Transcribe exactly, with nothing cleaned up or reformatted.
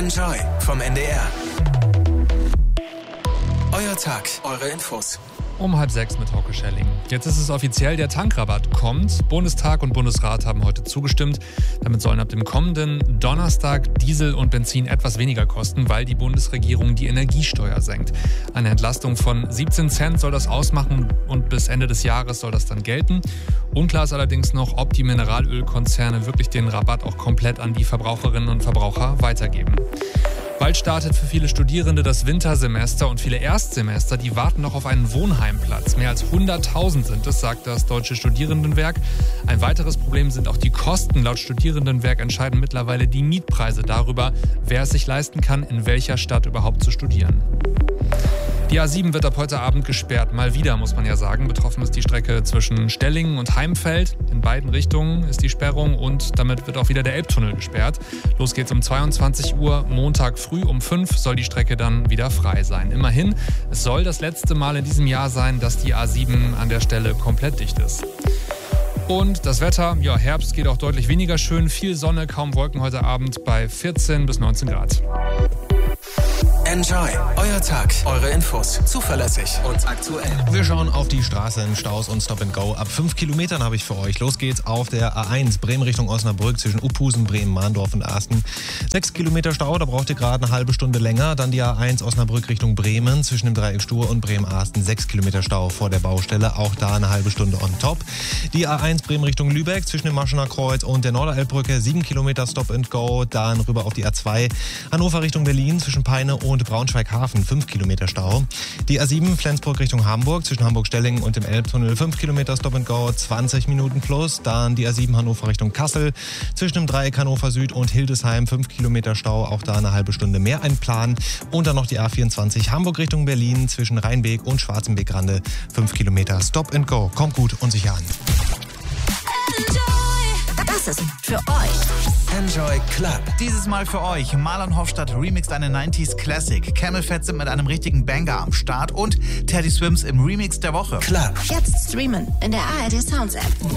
Enjoy vom N D R. Euer Tag, eure Infos. Um halb sechs mit Hauke Schelling. Jetzt ist es offiziell, der Tankrabatt kommt. Bundestag und Bundesrat haben heute zugestimmt. Damit sollen ab dem kommenden Donnerstag Diesel und Benzin etwas weniger kosten, weil die Bundesregierung die Energiesteuer senkt. Eine Entlastung von siebzehn Cent soll das ausmachen und bis Ende des Jahres soll das dann gelten. Unklar ist allerdings noch, ob die Mineralölkonzerne wirklich den Rabatt auch komplett an die Verbraucherinnen und Verbraucher weitergeben. Bald startet für viele Studierende das Wintersemester und viele Erstsemester, die warten noch auf einen Wohnheimplatz. Mehr als hunderttausend sind es, sagt das Deutsche Studierendenwerk. Ein weiteres Problem sind auch die Kosten. Laut Studierendenwerk entscheiden mittlerweile die Mietpreise darüber, wer es sich leisten kann, in welcher Stadt überhaupt zu studieren. Die A sieben wird ab heute Abend gesperrt. Mal wieder, muss man ja sagen. Betroffen ist die Strecke zwischen Stellingen und Heimfeld. In beiden Richtungen ist die Sperrung und damit wird auch wieder der Elbtunnel gesperrt. Los geht's um zweiundzwanzig Uhr. Montag früh um fünf soll die Strecke dann wieder frei sein. Immerhin, es soll das letzte Mal in diesem Jahr sein, dass die A sieben an der Stelle komplett dicht ist. Und das Wetter, ja, Herbst geht auch deutlich weniger schön. Viel Sonne, kaum Wolken heute Abend bei vierzehn bis neunzehn Grad. Enjoy, euer Tag, eure Infos, zuverlässig und aktuell. Wir schauen auf die Straßen, Staus und Stop and Go. Ab fünf Kilometern habe ich für euch. Los geht's auf der A eins, Bremen Richtung Osnabrück zwischen Uphusen, Bremen, Mahndorf und Asten. Sechs Kilometer Stau, da braucht ihr gerade eine halbe Stunde länger. Dann die A eins Osnabrück Richtung Bremen zwischen dem Dreieck Stur und Bremen-Asten. Sechs Kilometer Stau vor der Baustelle, auch da eine halbe Stunde on top. Die A eins Bremen Richtung Lübeck zwischen dem Maschener Kreuz und der Norderelbbrücke. Sieben Kilometer Stop and Go. Dann rüber auf die A zwei Hannover Richtung Berlin zwischen Peine und Braunschweig-Hafen, fünf Kilometer Stau. Die A sieben Flensburg Richtung Hamburg zwischen Hamburg-Stellingen und dem Elbtunnel, fünf Kilometer Stop and Go, zwanzig Minuten plus. Dann die A sieben Hannover Richtung Kassel zwischen dem Dreieck Hannover Süd und Hildesheim, fünf Kilometer Stau, auch da eine halbe Stunde mehr einplanen. Und dann noch die A vierundzwanzig Hamburg Richtung Berlin zwischen Rheinbeek und Schwarzenbeek-Rande, fünf Kilometer Stop and Go. Kommt gut und sicher an. Das ist für euch Enjoy Club. Dieses Mal für euch. Marlon Hofstadt remixt eine neunziger Classic. Camel Fat sind mit einem richtigen Banger am Start und Teddy Swims im Remix der Woche. Club. Jetzt streamen in der A R D Sounds App.